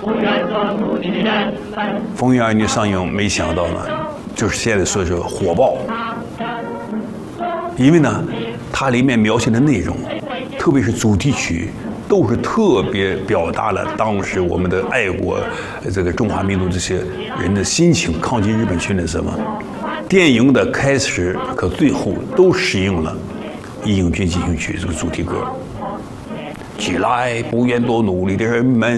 风云儿女上映，没想到呢，就是现在说是火爆，因为呢，它里面描写的内容，特别是主题曲，都是特别表达了当时我们的爱国这个中华民族这些人的心情，抗击日本侵略什么。电影的开始和最后都适应了《义勇军进行曲》这个主题歌。起来，不愿多努力的人们，